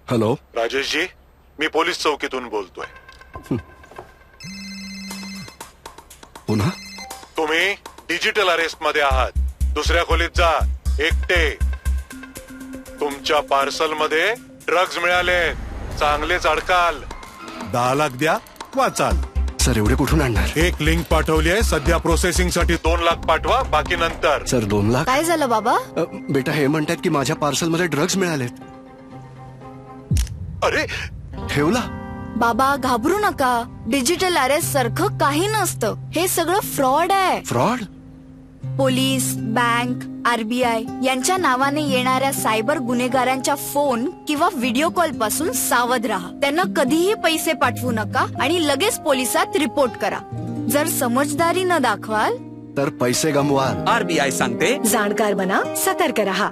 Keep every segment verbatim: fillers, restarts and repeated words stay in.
Hello राजेशजी, मी police चौकीतून बोलतोय. पुन्हा तुम्ही डिजिटल अरेस्ट मध्ये आहात. दुसऱ्या खोलीत जा, एकटे. तुमच्या पार्सल मध्ये ड्रग्ज मिळाले. चांगलेच अडकाल. दहा लाख द्या, वाचाल. सर एवढे कुठून आणणार? एक लिंक पाठवली आहे. सध्या प्रोसेसिंग साठी दोन लाख पाठवा, बाकी नंतर. सर दोन लाख? काय झालं बाबा? अ, बेटा हे म्हणतात की माझ्या पार्सल मध्ये ड्रग्ज मिळालेत. अरे ठेवला? बाबा घाबरू नका. डिजिटल अरेस्ट सारखं काही नसतं. हे सगळं फ्रॉड आहे. फ्रॉड? पोलीस, बँक, आरबीआय यांच्या नावाने येणाऱ्या सायबर गुन्हेगारांच्या फोन किंवा व्हिडिओ कॉल पासून सावध राहा. त्यांना कधीही पैसे पाठवू नका आणि लगेच पोलिसात रिपोर्ट करा. जर समजदारी न दाखवाल तर पैसे गमवाल. आरबीआय सांगते, जाणकार बना, सतर्क रहा.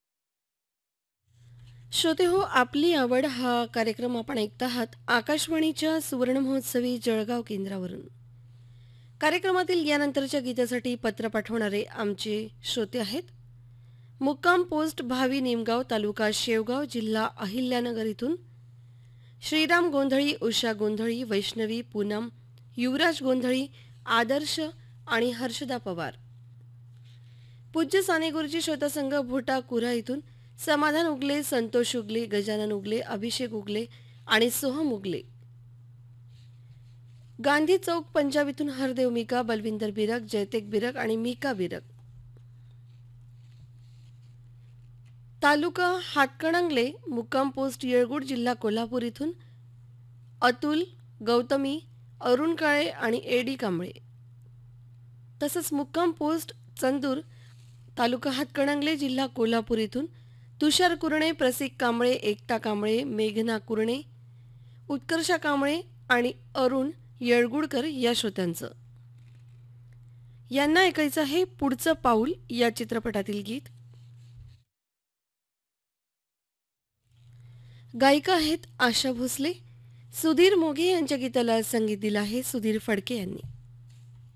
श्रोते हो, आपली आवड हा कार्यक्रम आपण ऐकत आहात आकाशवाणीच्या सुवर्ण महोत्सवी जळगाव केंद्रावरून. कार्यक्रमातील यानंतरच्या गीतासाठी पत्र पाठवणारे आमचे श्रोते आहेत मुक्काम पोस्ट भावी निमगाव, तालुका शेवगाव, जिल्हा अहिल्यानगर इथून श्रीराम गोंधळी, उषा गोंधळी, वैष्णवी, पूनम, युवराज गोंधळी, आदर्श आणि हर्षदा पवार. पूज्य साने गुरुजी श्रोतासंघ भोटा कुरा इथून समाधान उगले, संतोष उगले, गजानन उगले, अभिषेक उगले आणि सोहम उगले. गांधी चौक पंजाब इथून हरदेव मिका, बलविंदर बिरक, जयतेक बिरक आणि मिका बिरक. तालुका हातकणंगले, मुक्काम पोस्ट येळगुड, जिल्हा कोल्हापूर इथून अतुल, गौतमी, अरुण काळे आणि एडी कांबळे. तसंच मुक्काम पोस्ट चंदूर, तालुका हातकणंगले, जिल्हा कोल्हापूर इथून तुषार कुरणे, प्रसिक कांबळे, एकता कांबळे, मेघना कुरणे, उत्कर्षा कांबळे आणि अरुण येळगुडकर या श्रोत्यांचं. यांना ऐकायचं आहे पुढचं पाऊल या चित्रपटातील गीत. गायिका आहेत आशा भोसले. सुधीर मोघे यांच्या गीताला संगीत दिलं आहे सुधीर फडके यांनी.